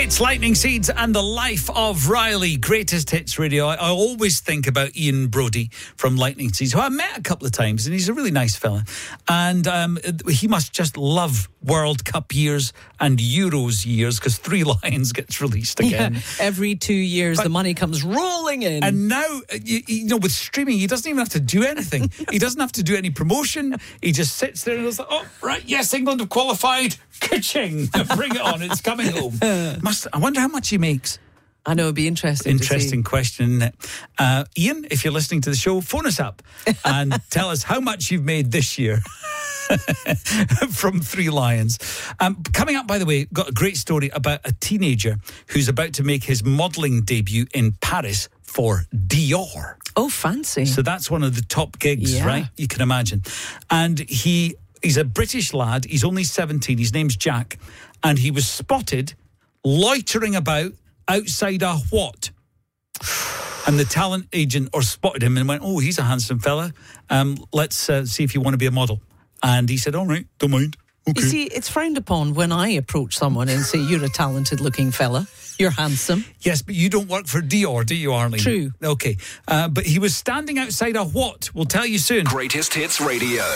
It's Lightning Seeds and the Life of Riley. Greatest Hits Radio. I always think about Ian Brody from Lightning Seeds, who I met a couple of times, and he's a really nice fella. And he must just love World Cup years and Euros years, because Three Lions gets released again. Yeah, every 2 years, the money comes rolling in. And now, you know, with streaming, he doesn't even have to do anything. He doesn't have to do any promotion. He just sits there and goes, oh, right, yes, England have qualified. Ka-ching! Bring it on, it's coming home. I wonder how much he makes. I know, it'd be interesting. Interesting question, isn't it? Ian, if you're listening to the show, phone us up and tell us how much you've made this year from Three Lions. Coming up, by the way, got a great story about a teenager who's about to make his modelling debut in Paris for Dior. Oh, fancy. So that's one of the top gigs, right? You can imagine. And he's a British lad. He's only 17. His name's Jack. And he was spotted loitering about outside a what? And the talent agent spotted him and went, oh, he's a handsome fella. Let's see if you want to be a model. And he said, all right, don't mind. Okay. You see, it's frowned upon when I approach someone and say, you're a talented-looking fella. You're handsome. Yes, but you don't work for Dior, do you, Arlene? True. Okay. But he was standing outside a what? We'll tell you soon. Greatest Hits Radio.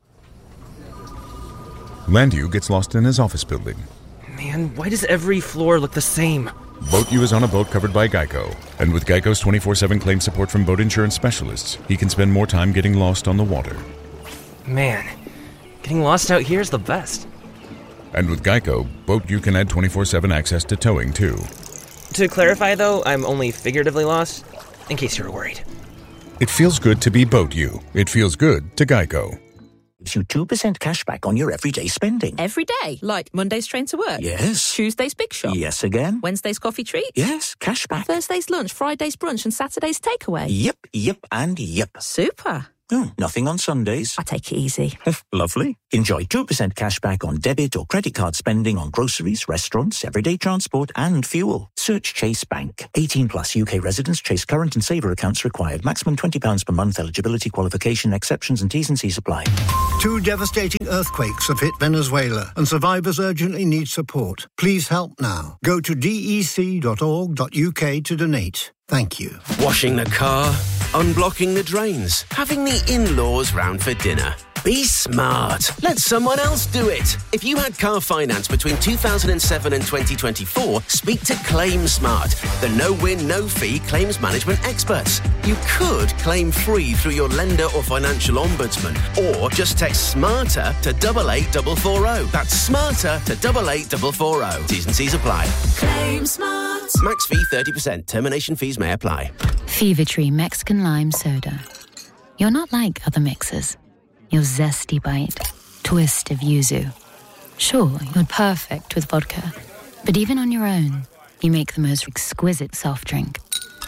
Landu gets lost in his office building. Man, why does every floor look the same? Boat U is on a boat covered by Geico. And with Geico's 24/7 claim support from boat insurance specialists, he can spend more time getting lost on the water. Man, getting lost out here is the best. And with Geico, Boat U can add 24/7 access to towing, too. To clarify, though, I'm only figuratively lost, in case you were worried. It feels good to be Boat U. It feels good to Geico. Gives you 2% cash back on your everyday spending. Every day? Like Monday's train to work? Yes. Tuesday's big shop? Yes again. Wednesday's coffee treat? Yes, cash back. Thursday's lunch, Friday's brunch and Saturday's takeaway? Yep, and yep. Super. Oh, nothing on Sundays. I take it easy. Lovely. Enjoy 2% cash back on debit or credit card spending on groceries, restaurants, everyday transport and fuel. Search Chase Bank. 18 plus UK residents. Chase current and saver accounts required. Maximum £20 per month. Eligibility, qualification, exceptions and T's and C's apply. 2 devastating earthquakes have hit Venezuela and survivors urgently need support. Please help now. Go to dec.org.uk to donate. Thank you. Washing the car, unblocking the drains, having the in-laws round for dinner. Be smart. Let someone else do it. If you had car finance between 2007 and 2024, speak to Claim Smart, the no-win, no-fee claims management experts. You could claim free through your lender or financial ombudsman, or just text SMARTER to 88440. That's SMARTER to 88440. T's and C's apply. Claim Smart. Max fee 30%. Termination fees may apply. Fever Tree Mexican Lime Soda. You're not like other mixers. Your zesty bite, twist of yuzu. Sure, you're perfect with vodka, but even on your own, you make the most exquisite soft drink.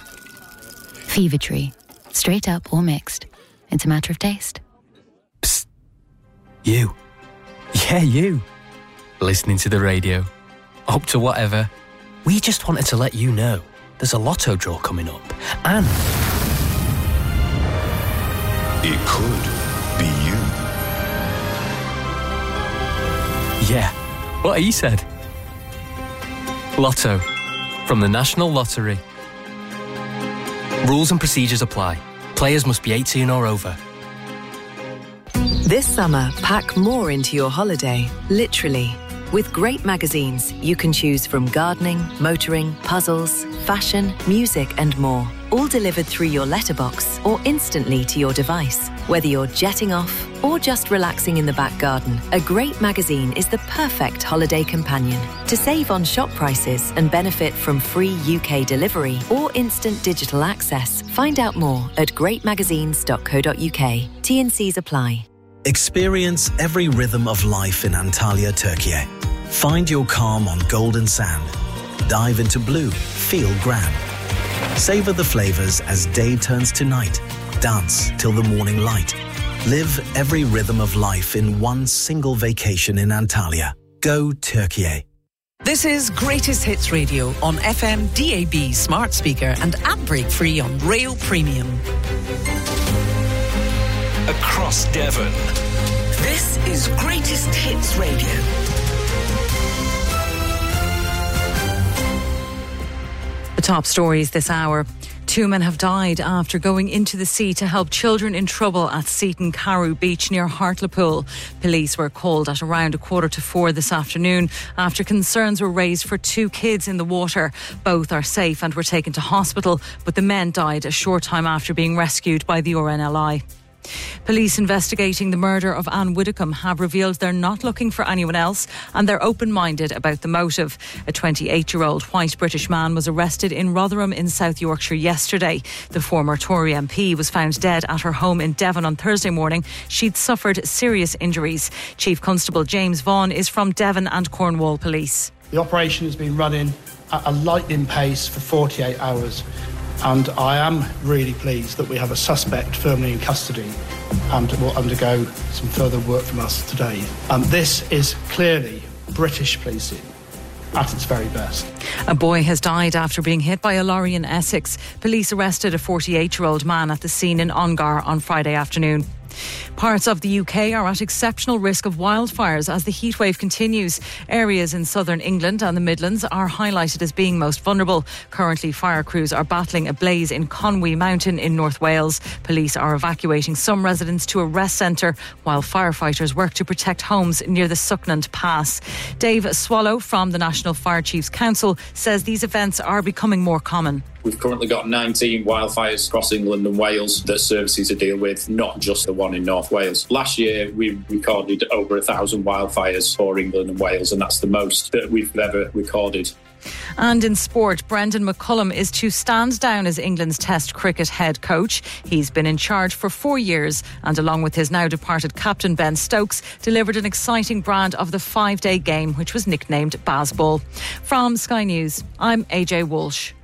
Fever Tree, straight up or mixed. It's a matter of taste. Psst. You. Yeah, you. Listening to the radio. Up to whatever. We just wanted to let you know there's a lotto draw coming up, and it could be you. Yeah, what he said. Lotto, from the National Lottery. Rules and procedures apply. Players must be 18 or over. This summer, pack more into your holiday, literally. With great magazines, you can choose from gardening, motoring, puzzles, fashion, music and more. All delivered through your letterbox or instantly to your device. Whether you're jetting off or just relaxing in the back garden, a great magazine is the perfect holiday companion. To save on shop prices and benefit from free UK delivery or instant digital access, find out more at greatmagazines.co.uk. T&Cs apply. Experience every rhythm of life in Antalya, Turkey. Find your calm on golden sand. Dive into blue, feel grand. Savor the flavors as day turns to night. Dance till the morning light. Live every rhythm of life in one single vacation in Antalya. Go Turkey. This is Greatest Hits Radio on FM, DAB, smart speaker and ad break free on Rail Premium. Across Devon. This is Greatest Hits Radio. Top stories this hour. 2 men have died after going into the sea to help children in trouble at Seaton Carew Beach near Hartlepool. Police were called at around 3:45 this afternoon after concerns were raised for 2 kids in the water. Both are safe and were taken to hospital, but the men died a short time after being rescued by the RNLI. Police investigating the murder of Anne Widdecombe have revealed they're not looking for anyone else and they're open-minded about the motive. A 28-year-old white British man was arrested in Rotherham in South Yorkshire yesterday. The former Tory MP was found dead at her home in Devon on Thursday morning. She'd suffered serious injuries. Chief Constable James Vaughan is from Devon and Cornwall Police. The operation has been running at a lightning pace for 48 hours. And I am really pleased that we have a suspect firmly in custody and will undergo some further work from us today. This is clearly British policing at its very best. A boy has died after being hit by a lorry in Essex. Police arrested a 48-year-old man at the scene in Ongar on Friday afternoon. Parts of the UK are at exceptional risk of wildfires as the heatwave continues. Areas in southern England and the Midlands are highlighted as being most vulnerable. Currently, fire crews are battling a blaze in Conwy Mountain in North Wales. Police are evacuating some residents to a rest centre while firefighters work to protect homes near the Sucknant Pass. Dave Swallow from the National Fire Chiefs Council says these events are becoming more common. We've currently got 19 wildfires across England and Wales that services are dealing with, not just the one in North Wales. Last year, we recorded over 1,000 wildfires for England and Wales, and that's the most that we've ever recorded. And in sport, Brendan McCullum is to stand down as England's Test cricket head coach. He's been in charge for 4 years and, along with his now departed captain Ben Stokes, delivered an exciting brand of the 5-day game, which was nicknamed Bazball. From Sky News, I'm AJ Walsh.